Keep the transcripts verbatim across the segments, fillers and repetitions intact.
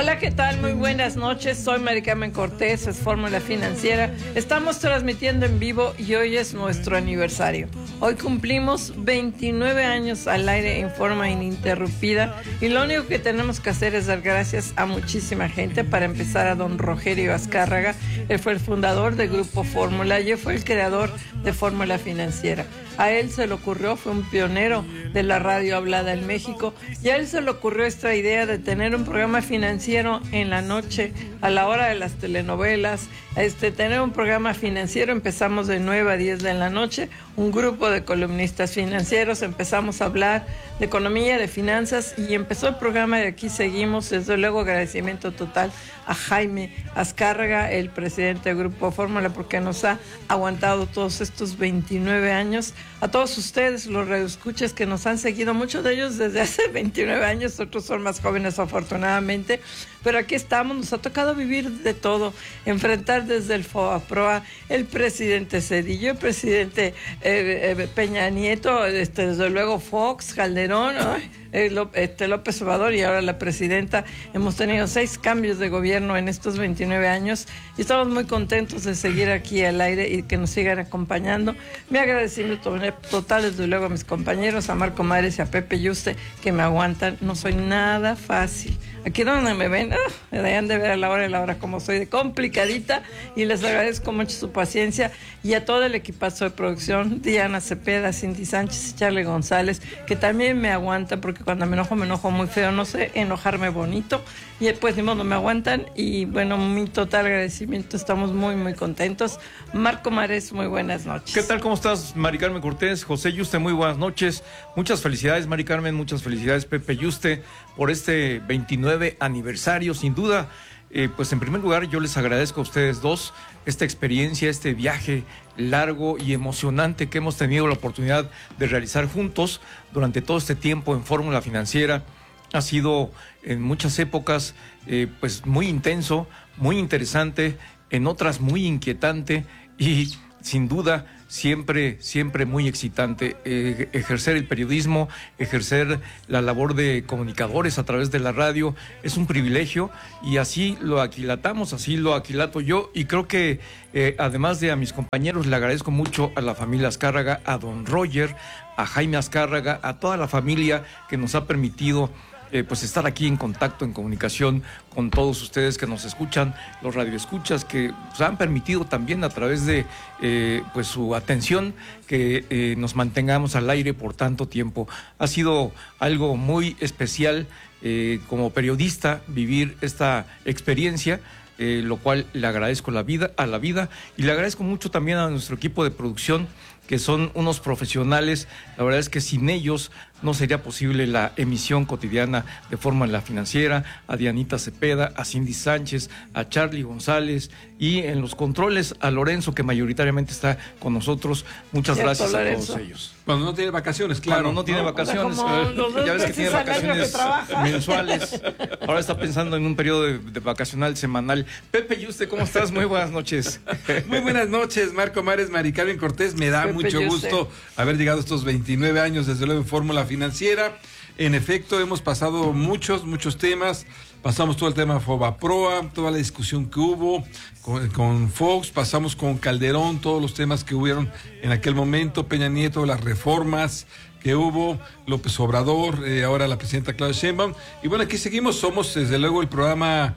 Hola, ¿qué tal? Muy buenas noches. Soy Mari Carmen Cortés, es Fórmula Financiera. Estamos transmitiendo en vivo y hoy es nuestro aniversario. Hoy cumplimos veintinueve años al aire en forma ininterrumpida y lo único que tenemos que hacer es dar gracias a muchísima gente. Para empezar, a don Rogelio Azcárraga. Él fue el fundador del Grupo Fórmula y él fue el creador de Fórmula Financiera. A él se le ocurrió, fue un pionero de la radio hablada en México, y a él se le ocurrió esta idea de tener un programa financiero en la noche, a la hora de las telenovelas, este, tener un programa financiero. Empezamos de nueve a diez de la noche, un grupo de columnistas financieros, empezamos a hablar de economía, de finanzas, y empezó el programa y aquí seguimos. Desde luego, agradecimiento total a Jaime Azcárraga, el presidente del Grupo Fórmula, porque nos ha aguantado todos estos veintinueve años. A todos ustedes, los radioescuchas que nos han seguido, muchos de ellos desde hace veintinueve años, otros son más jóvenes afortunadamente, pero aquí estamos. Nos ha tocado vivir de todo, enfrentar desde el FOBAPROA, el presidente Zedillo, el presidente eh, eh, Peña Nieto, este, desde luego Fox, Calderón, ay, eh, este, López Obrador y ahora la presidenta. Hemos tenido seis cambios de gobierno en estos veintinueve años y estamos muy contentos de seguir aquí al aire y que nos sigan acompañando. Mi agradecimiento total, desde luego, a mis compañeros, a Marco Mares y a Pepe Yuste, que me aguantan. No soy nada fácil. Aquí donde me ven, oh, me dejan de ver a la hora y la hora como soy de complicadita, y les agradezco mucho su paciencia, y a todo el equipazo de producción, Diana Cepeda, Cindy Sánchez y Charlie González, que también me aguantan, porque cuando me enojo, me enojo muy feo, no sé enojarme bonito, y después ni modo me aguantan. Y bueno, mi total agradecimiento, estamos muy muy contentos. Marco Mares, muy buenas noches. ¿Qué tal? ¿Cómo estás, Mari Carmen Cortés? José Yuste, muy buenas noches. Muchas felicidades, Mari Carmen, muchas felicidades, Pepe Yuste, por este veintinueve aniversario. Sin duda, eh, pues en primer lugar yo les agradezco a ustedes dos esta experiencia, este viaje largo y emocionante que hemos tenido la oportunidad de realizar juntos durante todo este tiempo en Fórmula Financiera. Ha sido en muchas épocas eh, pues muy intenso, muy interesante, en otras muy inquietante y sin duda siempre, siempre muy excitante. Eh, ejercer el periodismo, ejercer la labor de comunicadores a través de la radio es un privilegio, y así lo aquilatamos, así lo aquilato yo, y creo que eh, además de a mis compañeros, le agradezco mucho a la familia Azcárraga, a don Roger, a Jaime Azcárraga, a toda la familia que nos ha permitido Eh, pues estar aquí en contacto, en comunicación con todos ustedes que nos escuchan, los radioescuchas que pues, han permitido también a través de eh, pues su atención que eh, nos mantengamos al aire por tanto tiempo. Ha sido algo muy especial eh, como periodista vivir esta experiencia, eh, lo cual le agradezco la vida, a la vida, y le agradezco mucho también a nuestro equipo de producción, que son unos profesionales. La verdad es que sin ellos no sería posible la emisión cotidiana de Fórmula Financiera. A Dianita Cepeda, a Cindy Sánchez, a Charlie González, y en los controles a Lorenzo, que mayoritariamente está con nosotros. Muchas Cierto, gracias Lorenzo. a todos ellos. Cuando no tiene vacaciones, claro. Cuando no tiene ¿no? vacaciones, Como eh, los dos ya ves que tiene meses al año vacaciones que trabaja. mensuales. Ahora está pensando en un periodo de, de vacacional semanal. Pepe Yuste, ¿cómo estás? Muy buenas noches. Muy buenas noches, Marco Mares, Mari Carmen Cortés. Me da Pepe mucho Yuste. gusto haber llegado a estos veintinueve años, desde luego, en Fórmula Financiera. En efecto, hemos pasado muchos, muchos temas. Pasamos todo el tema FOBAPROA, toda la discusión que hubo con, con Fox, pasamos con Calderón, todos los temas que hubieron en aquel momento, Peña Nieto, las reformas que hubo, López Obrador, eh, ahora la presidenta Claudia Sheinbaum. Y bueno, aquí seguimos, somos desde luego el programa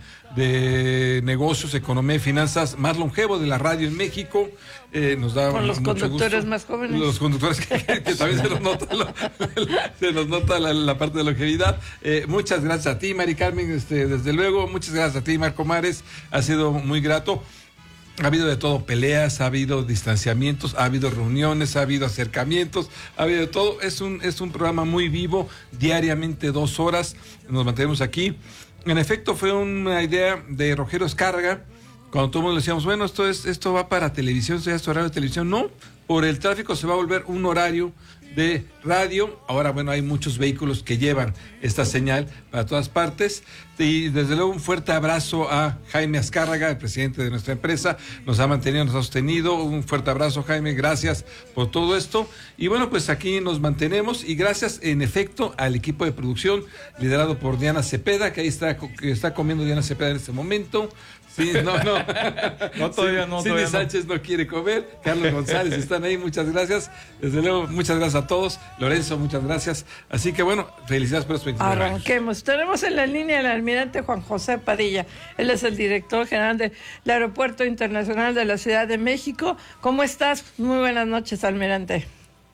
de negocios, economía y finanzas más longevo de la radio en México. Eh, nos da Con los mucho conductores gusto. más jóvenes. Los conductores que, que también se nos nota, lo, se nos nota la, la parte de longevidad. Eh, muchas gracias a ti, Mari Carmen, este, desde luego. Muchas gracias a ti, Marco Mares. Ha sido muy grato. Ha habido de todo, peleas, ha habido distanciamientos, ha habido reuniones, ha habido acercamientos, ha habido de todo. Es un, es un programa muy vivo, diariamente dos horas, nos mantenemos aquí. En efecto, fue una idea de Rogelio Azcárraga, cuando todo el mundo le decíamos, bueno, esto es, esto va para televisión, esto ya es horario de televisión. No, por el tráfico se va a volver un horario de radio. Ahora, bueno, hay muchos vehículos que llevan esta señal para todas partes. Y desde luego un fuerte abrazo a Jaime Azcárraga, el presidente de nuestra empresa. Nos ha mantenido, nos ha sostenido. Un fuerte abrazo, Jaime. Gracias por todo esto. Y bueno, pues aquí nos mantenemos. Y gracias, en efecto, al equipo de producción liderado por Diana Cepeda, que ahí está, que está comiendo Diana Cepeda en este momento. Sí, no, no. No, todavía no. Cindy todavía Sánchez no. no quiere comer. Carlos González están ahí. Muchas gracias. Desde luego, muchas gracias a todos. Lorenzo, muchas gracias. Así que bueno, felicidades por los veintinueve años. Arranquemos. Tenemos en la línea al almirante Juan José Padilla. Él es el director general del Aeropuerto Internacional de la Ciudad de México. ¿Cómo estás? Muy buenas noches, almirante.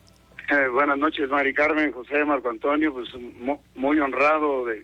Eh, buenas noches, Mari Carmen, José, Marco Antonio. Pues muy honrado de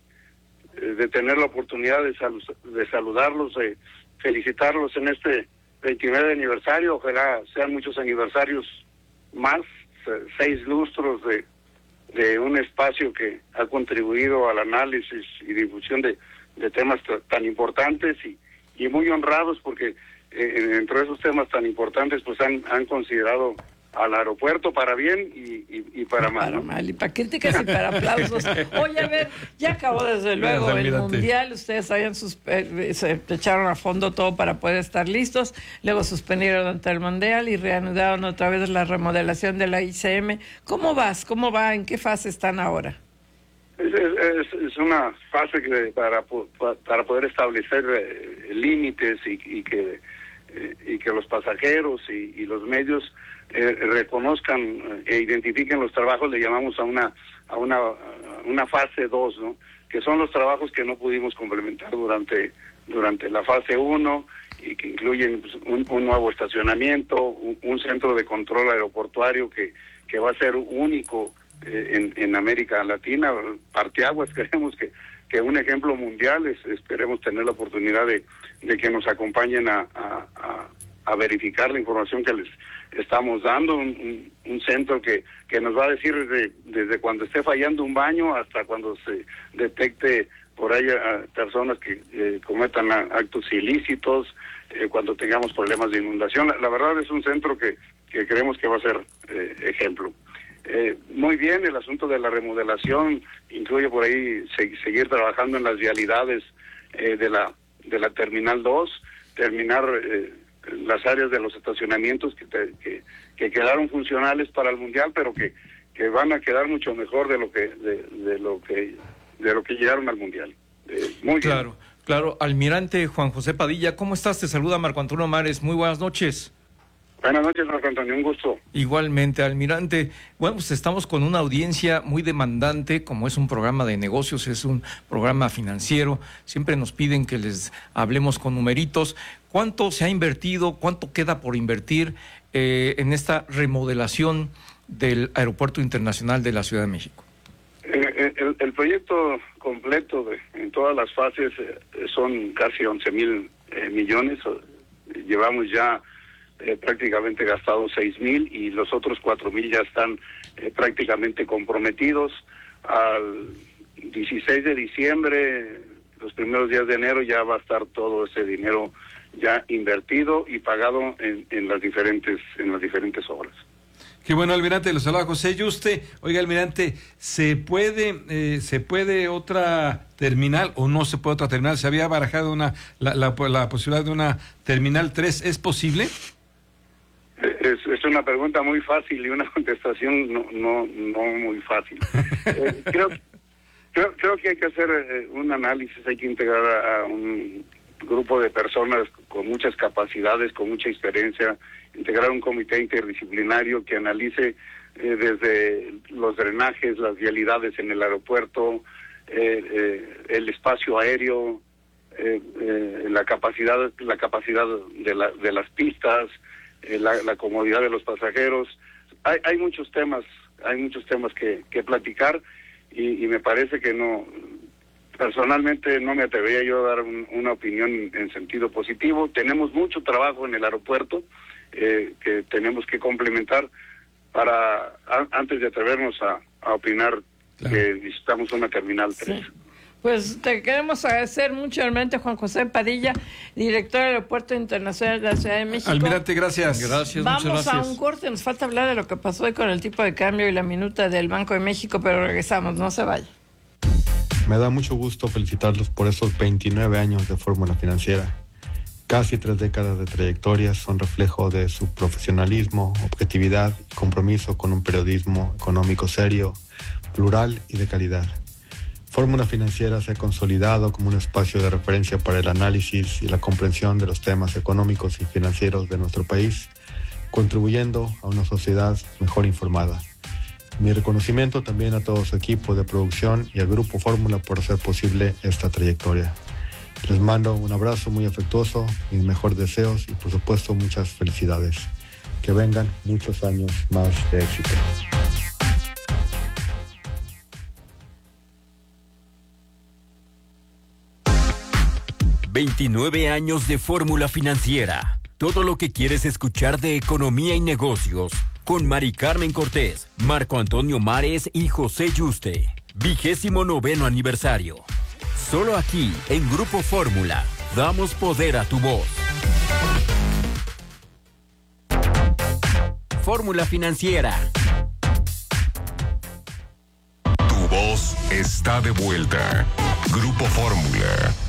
de tener la oportunidad de, sal, de saludarlos, de felicitarlos en este veintinueve aniversario. Ojalá sean muchos aniversarios más, seis lustros de, de un espacio que ha contribuido al análisis y difusión de, de temas tan importantes y, y muy honrados porque eh, dentro de esos temas tan importantes pues han, han considerado al aeropuerto para bien y, y, y para mal. Para mal, y para críticas y para aplausos. Oye, a ver, ya acabó desde luego el Mundial, ustedes habían suspe- se echaron a fondo todo para poder estar listos, luego suspendieron ante el Mundial y reanudaron otra vez la remodelación de la I C M. ¿Cómo vas? ¿Cómo va? ¿En qué fase están ahora? Es, es, es una fase que para, para poder establecer eh, límites y, y que eh, y que los pasajeros y, y los medios Eh, reconozcan e identifiquen los trabajos, le llamamos a una a una a una fase dos, ¿no? Que son los trabajos que no pudimos complementar durante durante la fase uno y que incluyen pues, un, un nuevo estacionamiento, un, un centro de control aeroportuario que que va a ser único eh, en en América Latina, parteaguas. Queremos que que un ejemplo mundial, es, esperemos tener la oportunidad de de que nos acompañen a a, a a verificar la información que les estamos dando, un, un, un centro que, que nos va a decir desde, desde cuando esté fallando un baño hasta cuando se detecte por ahí a personas que eh, cometan actos ilícitos, eh, cuando tengamos problemas de inundación. La, la verdad es un centro que, que creemos que va a ser eh, ejemplo. Eh, muy bien, el asunto de la remodelación incluye por ahí se, seguir trabajando en las vialidades eh, de la de la Terminal dos, terminar eh, las áreas de los estacionamientos que, te, que que quedaron funcionales para el Mundial, pero que que van a quedar mucho mejor de lo que de, de lo que de lo que llegaron al Mundial. Eh, muy claro, bien. Claro, almirante Juan José Padilla, ¿cómo estás? Te saluda Marco Antonio Mares. Muy buenas noches. Buenas noches, Marco Antonio, un gusto. Igualmente, almirante. Bueno, pues estamos con una audiencia muy demandante, como es un programa de negocios, es un programa financiero. Siempre nos piden que les hablemos con numeritos. ¿Cuánto se ha invertido, cuánto queda por invertir eh, en esta remodelación del Aeropuerto Internacional de la Ciudad de México? El, el, el proyecto completo de, en todas las fases eh, son casi once mil eh, millones. Llevamos ya Eh, prácticamente gastados seis mil y los otros cuatro mil ya están eh, prácticamente comprometidos. Al dieciséis de diciembre, los primeros días de enero, ya va a estar todo ese dinero ya invertido y pagado en, en las diferentes en las diferentes obras. Qué bueno, almirante, los saluda José Yuste. Oiga, almirante, ¿se puede eh, se puede otra terminal o no se puede otra terminal? Se había barajado una la, la, la posibilidad de una terminal tres, ¿es posible? Es, es una pregunta muy fácil y una contestación no no no muy fácil. eh, creo, creo creo que hay que hacer eh, un análisis, hay que integrar a, a un grupo de personas con muchas capacidades, con mucha experiencia, integrar un comité interdisciplinario que analice eh, desde los drenajes, las vialidades en el aeropuerto, eh, eh, el espacio aéreo, eh, eh, la capacidad la capacidad de, la, de las pistas, La, la comodidad de los pasajeros. Hay, hay muchos temas, hay muchos temas que, que platicar y, y me parece que no, personalmente no me atrevería yo a dar un, una opinión en sentido positivo. Tenemos mucho trabajo en el aeropuerto eh, que tenemos que complementar para a, antes de atrevernos a, a opinar claro. que necesitamos una terminal tres. Sí. Pues te queremos agradecer mucho, realmente, Juan José Padilla, director del Aeropuerto Internacional de la Ciudad de México. Almirante, gracias. Gracias, Vamos muchas gracias. a un corte, nos falta hablar de lo que pasó hoy con el tipo de cambio y la minuta del Banco de México, pero regresamos, no se vaya. Me da mucho gusto felicitarlos por esos veintinueve años de Fórmula Financiera. Casi tres décadas de trayectoria son reflejo de su profesionalismo, objetividad y compromiso con un periodismo económico serio, plural y de calidad. Fórmula Financiera se ha consolidado como un espacio de referencia para el análisis y la comprensión de los temas económicos y financieros de nuestro país, contribuyendo a una sociedad mejor informada. Mi reconocimiento también a todo su equipo de producción y al Grupo Fórmula por hacer posible esta trayectoria. Les mando un abrazo muy afectuoso, mis mejores deseos y por supuesto muchas felicidades. Que vengan muchos años más de éxito. veintinueve años de Fórmula Financiera. Todo lo que quieres escuchar de economía y negocios. Con Mari Carmen Cortés, Marco Antonio Mares y José Yuste. Vigésimo noveno aniversario. Solo aquí, en Grupo Fórmula, damos poder a tu voz. Fórmula Financiera. Tu voz está de vuelta. Grupo Fórmula.